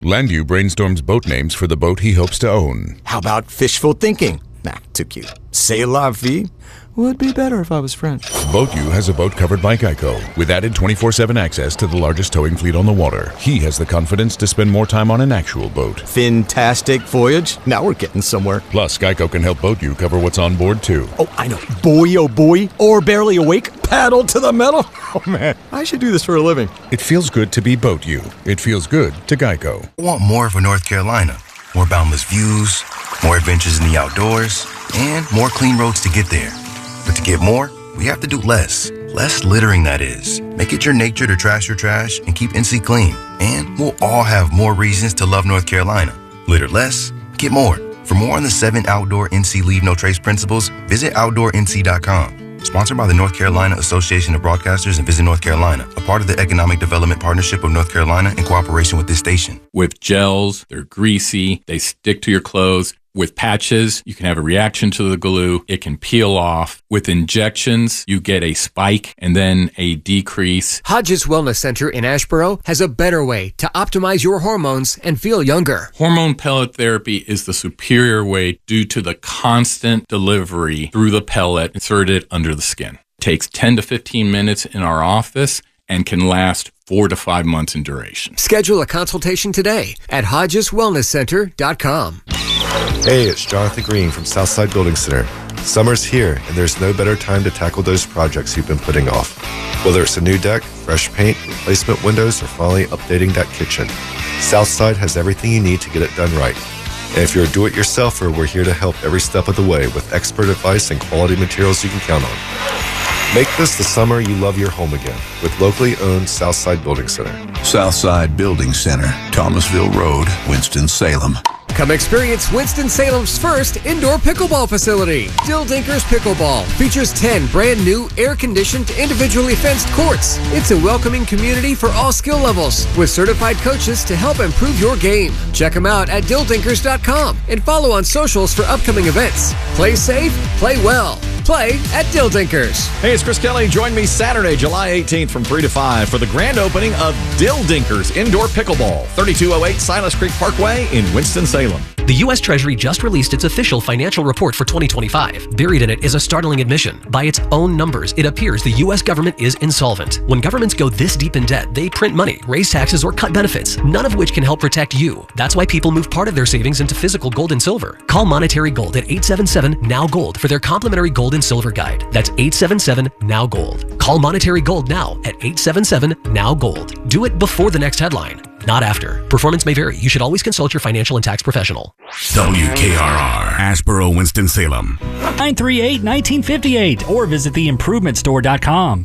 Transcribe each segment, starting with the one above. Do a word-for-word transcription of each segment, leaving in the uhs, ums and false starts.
Landu brainstorms boat names for the boat he hopes to own. How about fishful thinking? Nah, too cute. C'est la vie would be better if I was French. BoatU has a boat covered by Geico, with added twenty-four seven access to the largest towing fleet on the water. He has the confidence to spend more time on an actual boat. Fantastic voyage. Now we're getting somewhere. Plus, Geico can help BoatU cover what's on board, too. Oh, I know. Boy, oh boy. Or barely awake. Paddle to the metal. Oh, man. I should do this for a living. It feels good to be BoatU. It feels good to Geico. I want more for North Carolina. More boundless views, more adventures in the outdoors, and more clean roads to get there. But to get more, we have to do less. Less littering, that is. Make it your nature to trash your trash and keep N C clean. And we'll all have more reasons to love North Carolina. Litter less, get more. For more on the seven outdoor N C Leave No Trace principles, visit outdoor N C dot com. Sponsored by the North Carolina Association of Broadcasters and Visit North Carolina, a part of the Economic Development Partnership of North Carolina in cooperation with this station. With gels, they're greasy, they stick to your clothes. With patches, you can have a reaction to the glue. It can peel off. With injections, you get a spike and then a decrease. Hodges Wellness Center in Asheboro has a better way to optimize your hormones and feel younger. Hormone pellet therapy is the superior way due to the constant delivery through the pellet inserted under the skin. It takes ten to fifteen minutes in our office and can last four to five months in duration. Schedule a consultation today at hodges wellness center dot com. Hey, it's Jonathan Green from Southside Building Center. Summer's here, and there's no better time to tackle those projects you've been putting off. Whether it's a new deck, fresh paint, replacement windows, or finally updating that kitchen, Southside has everything you need to get it done right. And if you're a do-it-yourselfer, we're here to help every step of the way with expert advice and quality materials you can count on. Make this the summer you love your home again with locally owned Southside Building Center. Southside Building Center, Thomasville Road, Winston-Salem. Come experience Winston-Salem's first indoor pickleball facility. Dill Dinkers Pickleball features ten brand new air-conditioned, individually fenced courts. It's a welcoming community for all skill levels with certified coaches to help improve your game. Check them out at dill dinkers dot com and follow on socials for upcoming events. Play safe, play well. Play at Dill Dinkers. Hey, it's Chris Kelly. Join me Saturday, July eighteenth from three to five for the grand opening of Dill Dinkers Indoor Pickleball, thirty-two oh eight Silas Creek Parkway in Winston-Salem. The U S Treasury just released its official financial report for twenty twenty-five. Buried in it is a startling admission. By its own numbers, it appears the U S government is insolvent. When governments go this deep in debt, they print money, raise taxes, or cut benefits, none of which can help protect you. That's why people move part of their savings into physical gold and silver. Call Monetary Gold at eight seven seven, N O W, GOLD for their complimentary gold and silver guide. That's eight seven seven, N O W, GOLD. Call Monetary Gold now at eight seven seven, N O W, GOLD. Do it before the next headline, not after. Performance may vary. You should always consult your financial and tax professional. W K R R, Asheboro, Winston-Salem. nine three eight, one nine five eight or visit the improvement store dot com.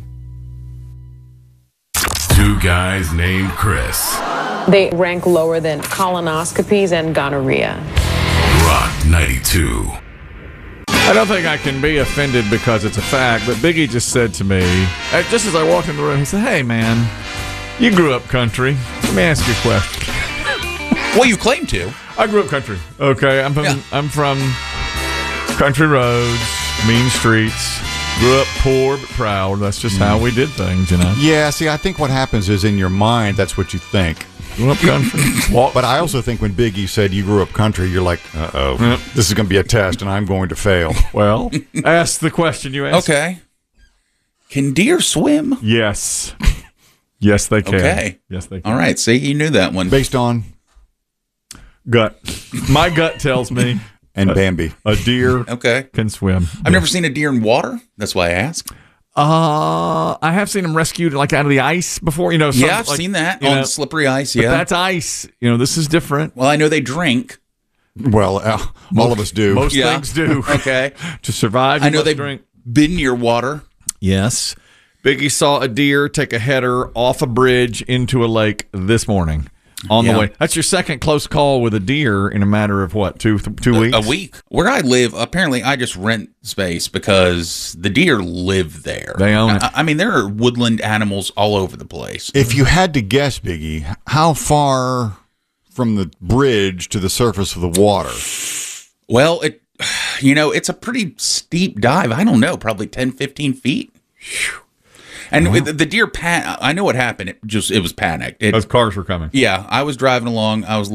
Two guys named Chris. They rank lower than colonoscopies and gonorrhea. Rock ninety-two. I don't think I can be offended because it's a fact, but Biggie just said to me, just as I walked in the room, he said, "Hey, man, you grew up country. Let me ask you a question." Well, you claim to. I grew up country. Okay, I'm from yeah. I'm from country roads, mean streets. Grew up poor but proud. That's just mm. how we did things, you know. Yeah. See, I think what happens is in your mind, that's what you think. Grew up country. But I also think when Biggie said you grew up country, you're like, uh oh, yep. This is going to be a test, and I'm going to fail. Well, ask the question you asked. Okay. Can deer swim? Yes. Yes, they can. Okay. Yes, they can. All right. See, you knew that one. Based on gut. My gut tells me. And a, Bambi. A deer okay. can swim. I've never seen a deer in water. That's why I ask. Uh, I have seen them rescued like out of the ice before. You know. Some, yeah, I've like, seen that on know, slippery ice. Yeah, but that's ice. You know, this is different. Well, I know they drink. Well, uh, all of us do. Most yeah. things do. Okay. To survive, I know they drink. Been near water. Yes. Biggie saw a deer take a header off a bridge into a lake this morning. On yeah. the way. That's your second close call with a deer in a matter of what, two th- two weeks? A, a week. Where I live, apparently I just rent space because the deer live there. They own it. I, I mean, there are woodland animals all over the place. If you had to guess, Biggie, how far from the bridge to the surface of the water? Well, it, you know, it's a pretty steep dive. I don't know, probably ten, fifteen feet. And uh-huh. the deer, pan- I know what happened. It just it was panicked. It, Those cars were coming. Yeah, I was driving along. I was